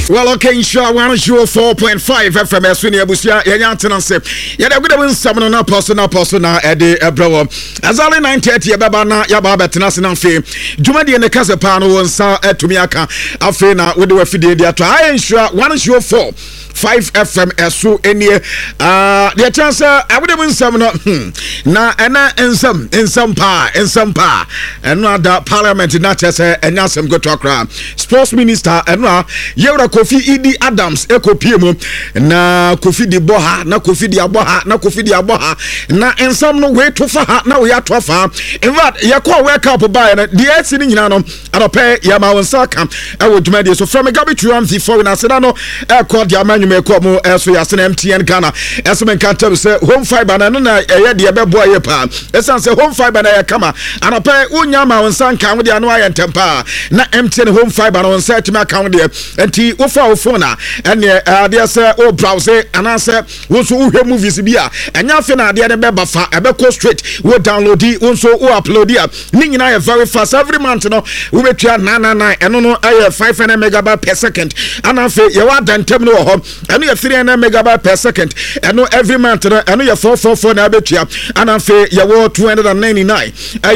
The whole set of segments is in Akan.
Well, okay, sure, 104.5 FM, Swini Abusia, Yantanse. Yada good win some na person, Eddie Ebro. As only 9:30, Babana, Yababa, Tenasinan Fee, Jumadi and the Casapano, and Sa Tumiaka, Afena, with the Fidia. I ensure 104.5 FM, Esu, any, the chance, I would have been some, na, and some pa, and not that parliament, not as a, and not some good talk around. Sports Minister, and Yera Kofi Idi Adams eko piemu na Kofi di boha na Kofi di aboha na ensam no we to fa na we ato fa in fact yakwa wake up by na the esi ni nyina no adope ya ma wonsa kam e wo dwuma so from gabi tuam for na seda no eko di amanwum eko mo eso ya se na MTN Ghana eso men kan tell say home fiber na no na eye de bebo aye pa esan say home fiber na ya kama adope unya ma wonsa kan wo de anu aye ntempa na MTN home fiber na wonsa tima kan de enti ofa phone and they say oh browse and answer once who movies be and ya na they be bafa ebeko straight we download it once we upload it ni nyina very fast every month no we be try 999 and no 500 megabyte per second and afi you wa dantem no ho and you 300 megabyte per second and no every month no and you 444 na be try and afi you 299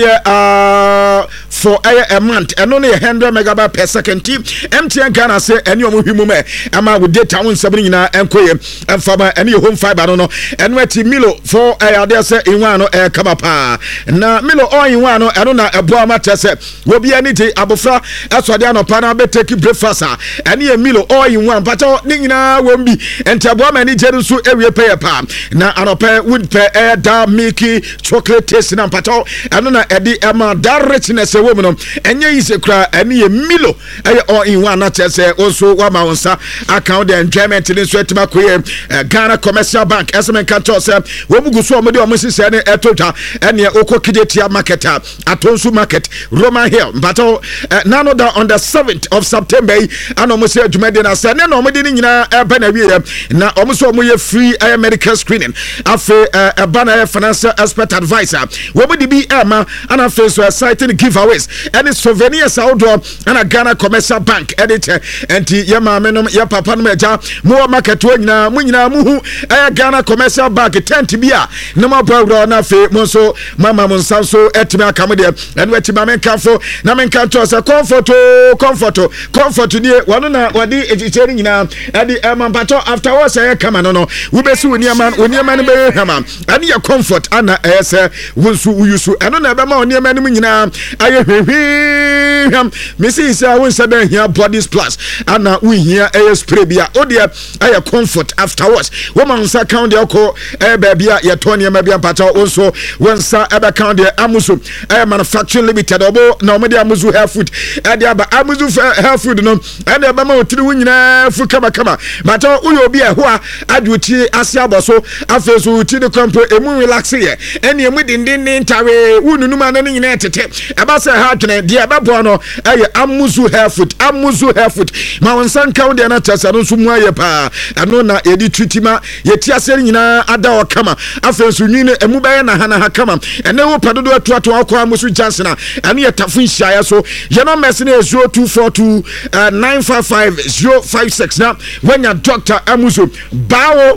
for a month and only 100 megabyte per second team MTN Ghana say any of mu me ama with data won sabri nyina enkoye emfama any home fiber no and weti Milo for there say in one no kama pa na Milo all in one no eno na ebo amata say wo bia ni te abofra asode anopa na be take breakfast and ye Milo all in one but ni nyina wo bi entabo ma ni jeru so ewie pay pa na anopa would pay da milky chocolate taste na pato eno na edi ema that richness wo no enye ise kra ene ye Milo all in one na say also wa ma wonsa account the enjoyment in Swetima Ghana Commercial Bank SMN Kanto say we bugu so omode omsisi ne etota ene okokidetia market atonsu market Roman Hill but nano that on the 7th of September and almost adwumade na say ne no omode ni nyina eba na wie na omso omoye free medical screening afi bana financial expert advisor we bodi bi ema and afi so exciting giveaways and souvenirs outdoor and Ghana Commercial Bank editor enti yema menom ya papa no meja mo market wo nyina mo nyina muhu Ghana Commercial Bank tent bia no ma bawro na fe mo so mama mo nsanso etimi akam de ene wetima menkanfo na menkanto se comfort nie wano na wadi ejicheri nyina edi mampato after what say kama no we be su oniema ne be hama ane ya comfort ana ese wonsu uyusu eno na be ma oniema ne nyina aye hwehwe mesi isa wonsa be hia bodies plus ana we hia spray bia odia aye comfort afterwards woman sa count de ko bia ye tony ma bia mpata onso wonsa ebe count de amusu manufacturing limited obo na omede amusu hair food ade aba amusu hair food no ade aba ma otiri wunyina fu kama but uyo bia ho a adwuti ase aboso afeso uti de kompo emu relax ye ene emu dindin ntawe wununuma no nyina tete aba se ha twene de aba bo no aye amusu hair food ma wonsan count de na tasa no sumu aye pa ano na edi tritima yeti ase nyina ada o kama afeso nwine emu baye na ha kama ene wo padodo atuato akwa amusu chance na ane yetafu nhia so ye no mess na 0242 955 056 na wenya Dr. Amusu bawo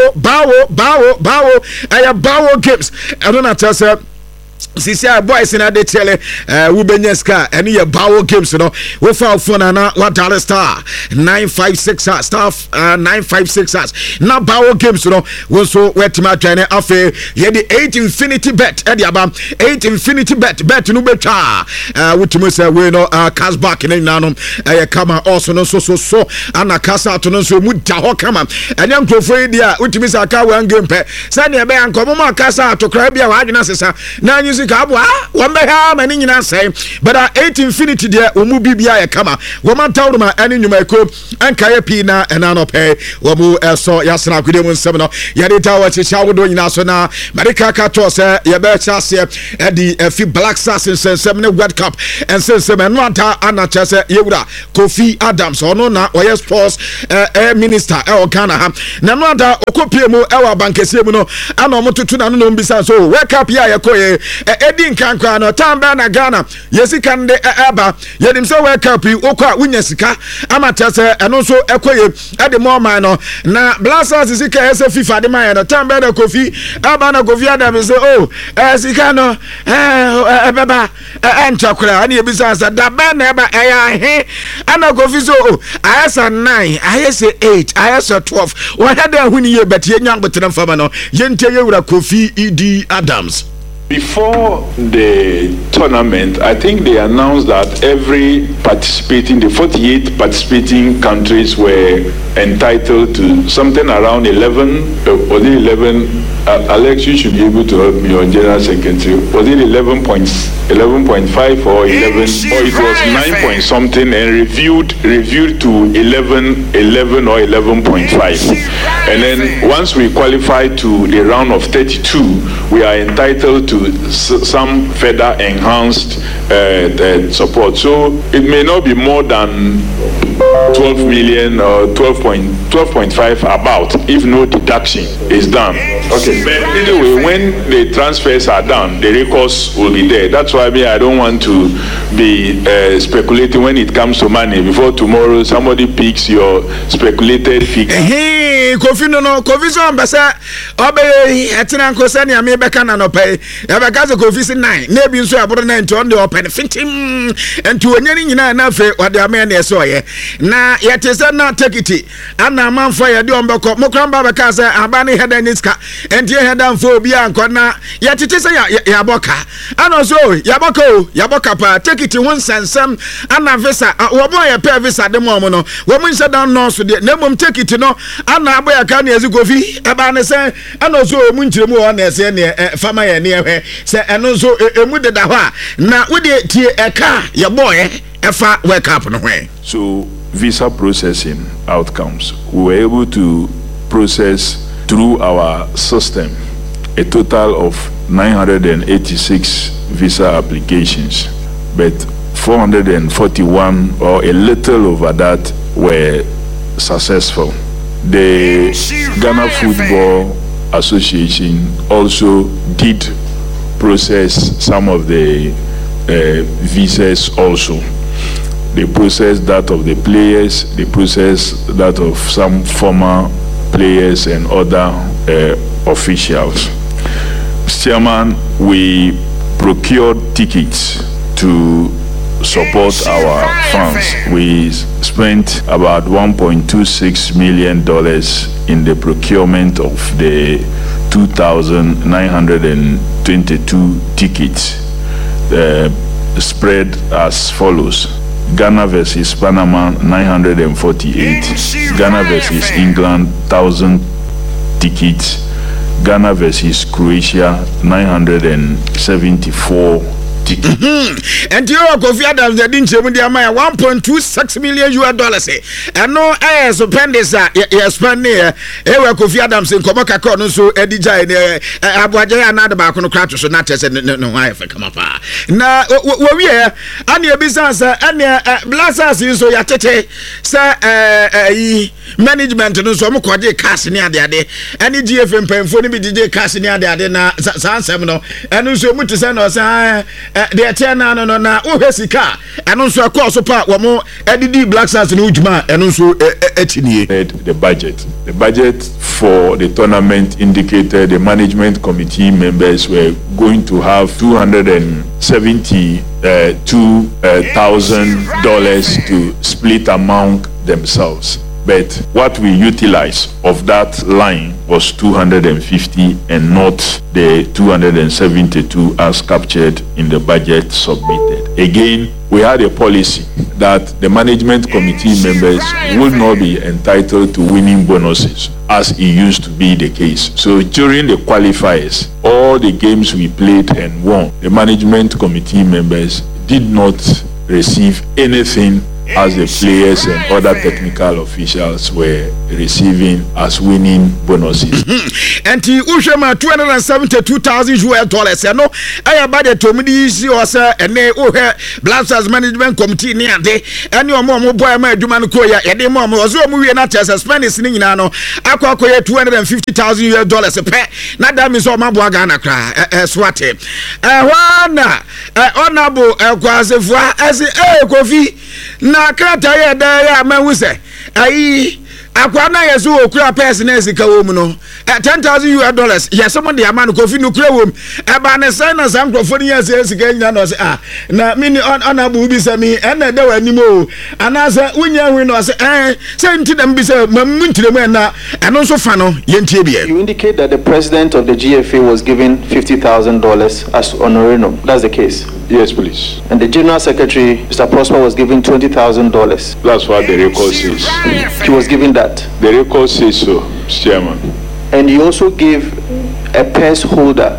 aya bawo games ano na tasa sisi boys na de tele we benyeska ene ye bawo games no we fa phone na what dollar star 956 star 956 na bawo games no we so wetima twane afi ye the 8 infinity bet e dia ba 8 infinity bet no betwa wutimo say we no cash back na no kama also no so ana kasa to no so mu da ho kama ene nkrofo dia wutimi say aka one game pe say ne be ankomo ma kasa to kra bia wa adwena sesa na anyi kabwa wambe ha mani nyina say but 8 infinity there omu bibia ye kama woma tawruma ani nyuma eko anka ye pi na enano pe womu eso yasna kwede mu nsem no ye de tawo chicha wodo nyina so na America ka to say ye be chase e di fi Black Stars nsem ne World Cup ensem eno anta ana chase ye wura Kofi Adams ono na oye sports minister e Ghana ha na no anta okopie mu e wa bankese mu no ana omotutu na no mbisa so World Cup ya ye koye edi nkankwa no tamba na Ghana yesika nde eba yedim se World Cup okwa wunya sika amata se eno so ekoye ede mo man no na Blasters sika ese FIFA de man no tamba na Kofi aba na Kofi Adam se sika no beba enchakura ani ebisa sa da ba na eba eya he ana Kofi so ayesa 9 ayesa 8 ayesa 12 wo hada huni ye betie nyang betre fama no yente yewura Kofi Idi Adams. Before the tournament, I think they announced that the 48 participating countries were entitled to something around 11, was it 11? Alex, you should be able to help me on General Secretary. Was it 11.5 or 11? Or it was 9 point something and reviewed to 11 or 11.5. And then once we qualify to the round of 32, we are entitled to some further enhanced support. So it may not be more than 12 million or 12.5 about, if no deduction is done. Okay. But anyway, when the transfers are done, the records will be there. That's why I don't want to be speculating when it comes to money. Before tomorrow, somebody picks your speculated figure. Hey, Kofi no, Kofi so ambasa obe etina nkosa ni ame beka na no pay. Ya beka so Kofi 9. Na bi nso aboro 9 to on the open fitim. Enti onyani nyina na fe wade ame na eso ye. Na yetese na tekiti ana manfo ye de ombeko mokramba beka se abani heda niska. Enti heda mfo obi anko na yetete se ya boka. Ana so ya boka pa tekiti won sansam ana visa wo bo ye pe visa de mo no. Wo mun se dan no so de na mom tekiti no ana aboya ka na ezi Kofi eba ne se ana so mu nkyiremu ho na ese ne fama ye ne ehwe se eno so emu de da ho a na wo de tie eka ye boy efa World Cup no hwe. So visa processing outcomes, we were able to process through our system a total of 986 visa applications, but 441 or a little over that were successful. The Ghana Football Association also did process some of the visas also. They processed that of the players, they processed that of some former players and other officials. Chairman, we procured tickets to support our fans. We spent about $1.26 million in the procurement of the 2,922 tickets, spread as follows: Ghana versus Panama 948, Ghana versus England 1,000 tickets, Ghana versus Croatia 974 tickets. And you Kofi Adams the dinchemu dia ma $1.26 million and no spenders you spend here we Kofi Adams in Komoka ko no so edija abuaje anada ba ko no krato so na tese no why come up na we here ani business ani Blasters so ya tete say management no so mo kwaje cash ni ade ani GFM pemfo ni bi DJ cash ni ade na sansem no enu so mu tese no say the atena no na ohesika eno so akoso pa wo mo edidi Blasters no ujuma eno so etinie. The budget for the tournament indicated the management committee members were going to have $272,000 to split among themselves. But what we utilized of that line was 250 and not the 272 as captured in the budget submitted. Again, we had a policy that the management committee members would not be entitled to winning bonuses as it used to be the case. So during the qualifiers, all the games we played and won, the management committee members did not receive anything as the players and other technical officials were receiving as winning bonuses. And he ushema $272,000 no I budget to me sir and they Blasters management committee near day and your mom boy my Juman Koya and the mom was movie not as a Spanish nano aqua $250,000 a pair not that means all my boagana cry swate honorable Quasifwa as a coffee na krata ya da ya mawuse ayi akwana yesu okura person esika wo mu no $10,000 yes someone the man kofi no kura wo mu e ba ne sign na sam krofo ni yes esika nya no say na mini on bu bi sami en na da wani mo anasa unya hwe no say say nti dem bi say mamntire mu na eno so fa no yentie bia. You indicate that the president of the GFA was given $50,000 as honorarium. That's the case. Yes, please. And the general secretary, Mr. Prosper, was given $20,000. That's what the record says. He was given that. The record says so, Chairman. And he also gave a purse holder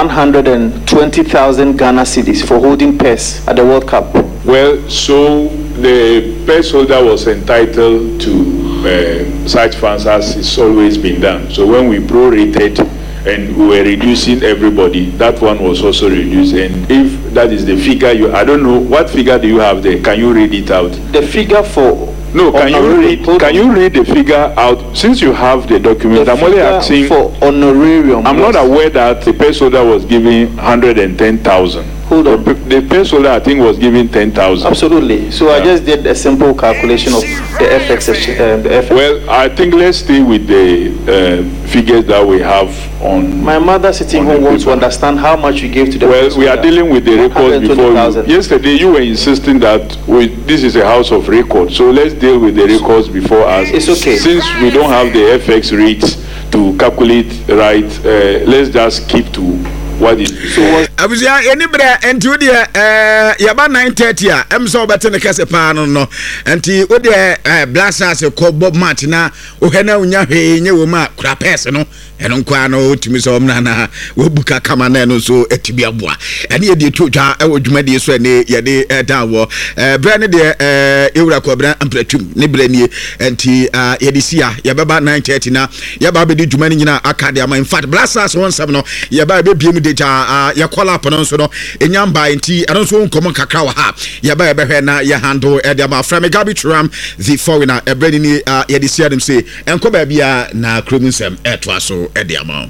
120,000 Ghana cedis for holding purse at the World Cup. Well, so the purse holder was entitled to such funds as it's always been done. So when we prorated and we were reducing everybody, that one was also reduced. And if that is the figure, I don't know, what figure do you have there? Can you read it out? The figure for... No, can you read the figure out? Since you have the document, I'm only asking... for honorarium. I'm not aware that the purse holder was giving 110,000. Hold on. The purse holder, I think, was giving 10,000. Absolutely. So yeah. I just did a simple calculation of the FX. Well, I think let's stay with the figures that we have on. My mother sitting home wants to understand how much you gave to the. Well, we are dealing with the records before you. Yesterday, you were insisting that this is a house of records. So let's deal with the records before us. It's okay. Since we don't have the FX rates to calculate right, let's just keep to what is so abuja anybody enti we yaba 9:30 am so better na kase pa no enti we Blasters ko Bob match na o hena unya hwe nye wo ma kura pese no eno kwa no otimi so na we buka kama na no so etibi aboa ene ye de twotwa e wo dwumade so ene ye de dan wo bra ne de ewura ko bra ampratwum ne bra nie enti ye de sia ye baba 9:30 na ye ba be de dwumane nyina akade ama in fact Blasters won sam no ye ba be biem de ya call up no so no enyamba enti eno so nkomo kakra wa ha ye ba be hwe na ye handle e de ma from Gabi Tram the foreigner e bra ni ye de sia dem say enko ba bia na kromsem eto aso e de ama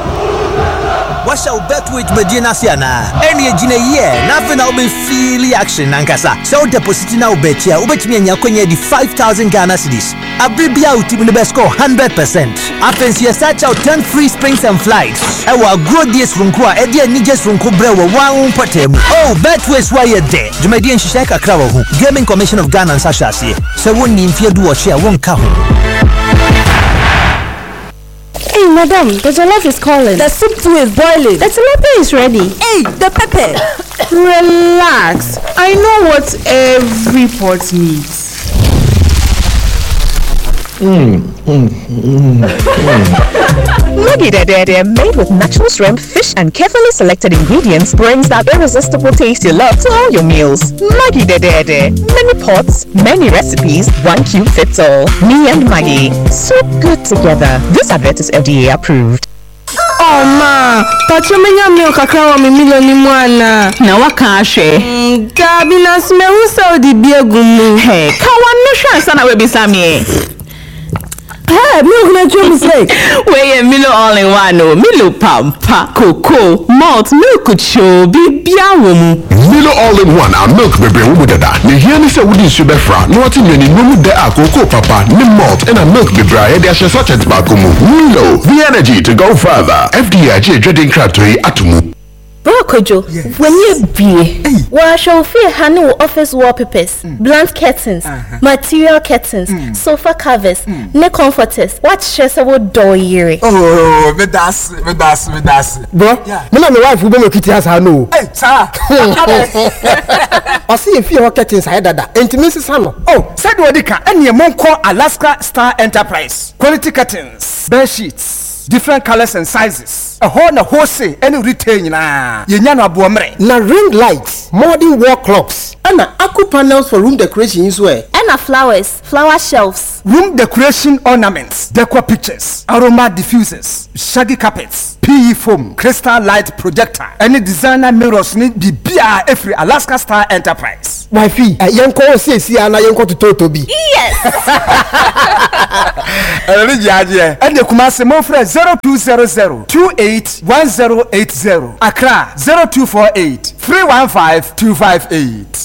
Washa ubetwich medina siana eni ejina ye na fe na ube feel action nankasa so deposit na ubetia ubetimi anya kwenye di 5,000 Ghana cedis abribia utimu ne be score 100%. Afensi search out 10 free springs and flights ewa grow this runko a edi anijes runko bre wo wan potemu oh betwich wa ye de jumedi enhihye kakra wo hu Gaming Commission of Ghana nsahwase se wonni mfie du wo hye wonka ho. Hey, madam, the jollof is calling. The soup too is boiling. The tomato is ready. Hey, the pepper. Relax. I know what every pot needs. Maggi Dede, made with natural shrimp, fish, and carefully selected ingredients, brings that irresistible taste you love to all your meals. Maggi Dede, many pots, many recipes, one cube fits all. Me and Maggi, so good together. This advert is FDA approved. Oh ma, pachomenya milk akrawa mi milioni mwana. Na wakashe. Gabi na smeusa odibiagumu. Hey, kawan sana webisami. Hey, milk na chum say. Weye Milo all in one, no Milo pampa, cocoa, malt, milk show, bibia womu. Milo all in one, our milk baby wudada. Ni hiani se wudi subefra. No ati nyeni numu de a cocoa papa, ni malt and a milk baby. Yedi ashe sachet bakumu. Milo, the energy to go further. FDIG dreading cratory atumu. Brokojo, when you be, well, shall feel honey office wallpapers, blunt curtains, material curtains, sofa covers, neck comforters. What stress about door year? Oh, me das. Bro, me na my wife will be kitty has her no. Hey, sir. I see if you curtains hide that. Intimacy sano. Oh, said Wadika, and your mom call Alaska Star Enterprise. Quality curtains, bed sheets. Different colors and sizes. A whole na wholesale any retail na. Yenyano abuamre. Na ring lights, modern wall clocks, and aqua panels for room decoration as well. Anna flowers, flower shelves, room decoration ornaments, decor pictures, aroma diffusers, shaggy carpets, PE foam, crystal light projector, any designer mirrors need the BR every Alaska Star Enterprise. Wifey, yanko see ana yanko to Toby. Yes. And the Kumasi Mofre 0200-281080. Accra 0248-315-258.